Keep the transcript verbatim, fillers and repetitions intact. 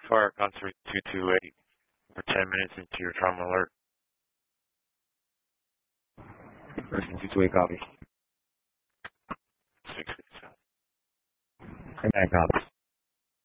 Fire Concert two two eight. For ten minutes into your trauma alert. Person two two eight copy. Six, six, seven. Command copy.